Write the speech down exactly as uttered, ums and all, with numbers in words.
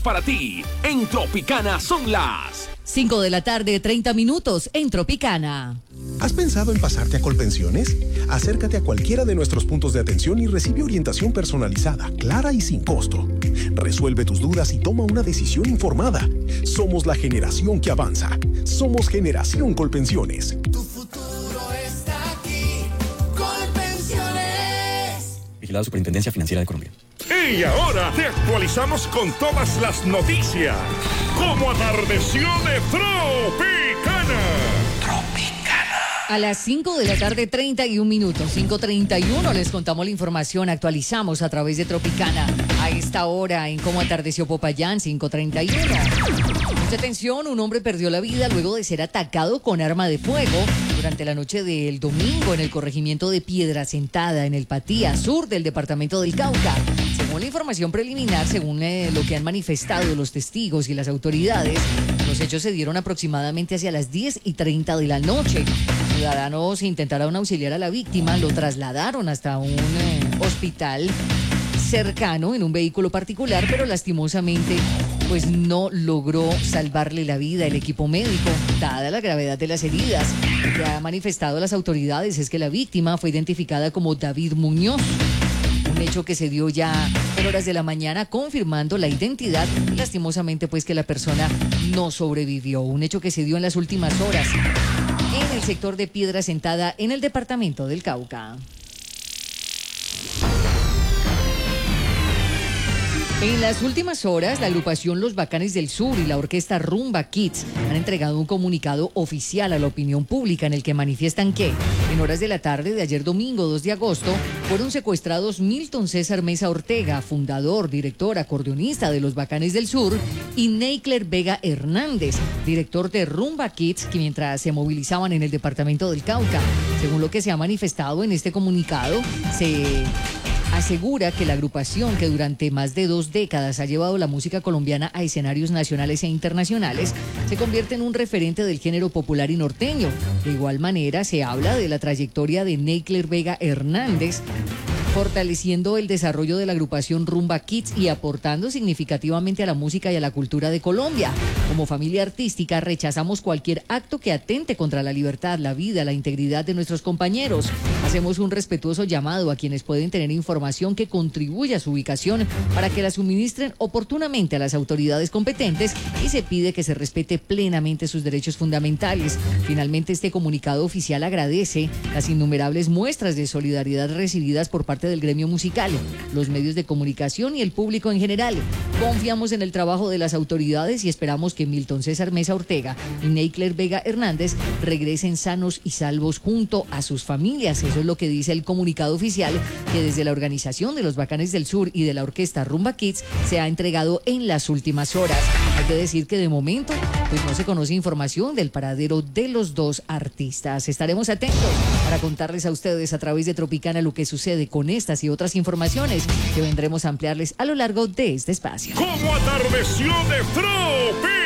Para ti, en Tropicana son las cinco de la tarde, treinta minutos en Tropicana. ¿Has pensado en pasarte a Colpensiones? Acércate a cualquiera de nuestros puntos de atención y recibe orientación personalizada, clara y sin costo. Resuelve tus dudas y toma una decisión informada. Somos la generación que avanza. Somos Generación Colpensiones. Tu futuro está aquí. Colpensiones. Vigilado Superintendencia Financiera de Colombia. Y ahora te actualizamos con todas las noticias. Como atardeció de Tropicana. Tropicana. A las cinco de la tarde, treinta y un minutos, cinco treinta y uno, les contamos la información, actualizamos a través de Tropicana. A esta hora, en Cómo atardeció Popayán, cinco treinta y uno. Mucha atención, un hombre perdió la vida luego de ser atacado con arma de fuego durante la noche del domingo en el corregimiento de Piedra Sentada, en el Patía Sur del departamento del Cauca. Según la información preliminar, según eh, lo que han manifestado los testigos y las autoridades, los hechos se dieron aproximadamente hacia las diez y treinta de la noche. Ciudadanos intentaron auxiliar a la víctima, lo trasladaron hasta un eh, hospital cercano en un vehículo particular, pero lastimosamente pues no logró salvarle la vida el equipo médico, dada la gravedad de las heridas. Lo que han manifestado las autoridades es que la víctima fue identificada como David Muñoz. Un hecho que se dio ya en horas de la mañana, confirmando la identidad, lastimosamente pues que la persona no sobrevivió. Un hecho que se dio en las últimas horas en el sector de Piedra Sentada, en el departamento del Cauca. En las últimas horas, la agrupación Los Bacanes del Sur y la orquesta Rumba Kids han entregado un comunicado oficial a la opinión pública en el que manifiestan que, en horas de la tarde de ayer domingo dos de agosto, fueron secuestrados Milton César Mesa Ortega, fundador, director, acordeonista de Los Bacanes del Sur, y Neikler Vega Hernández, director de Rumba Kids, que mientras se movilizaban en el departamento del Cauca. Según lo que se ha manifestado en este comunicado, se asegura que la agrupación, que durante más de dos décadas ha llevado la música colombiana a escenarios nacionales e internacionales, se convierte en un referente del género popular y norteño. De igual manera, se habla de la trayectoria de Neikler Vega Hernández, fortaleciendo el desarrollo de la agrupación Rumba Kids y aportando significativamente a la música y a la cultura de Colombia. Como familia artística, rechazamos cualquier acto que atente contra la libertad, la vida, la integridad de nuestros compañeros. Hacemos un respetuoso llamado a quienes pueden tener información que contribuya a su ubicación para que la suministren oportunamente a las autoridades competentes, y se pide que se respete plenamente sus derechos fundamentales. Finalmente, este comunicado oficial agradece las innumerables muestras de solidaridad recibidas por parte del gremio musical, los medios de comunicación y el público en general. Confiamos en el trabajo de las autoridades y esperamos que Milton César Mesa Ortega y Neikler Vega Hernández regresen sanos y salvos junto a sus familias. Eso es lo que dice el comunicado oficial, que desde la organización de Los Bacanes del Sur y de la orquesta Rumba Kids se ha entregado en las últimas horas. Hay que decir que de momento pues no se conoce información del paradero de los dos artistas. Estaremos atentos para contarles a ustedes a través de Tropicana lo que sucede con estas y otras informaciones que vendremos a ampliarles a lo largo de este espacio. Como atardeció de Tropicana.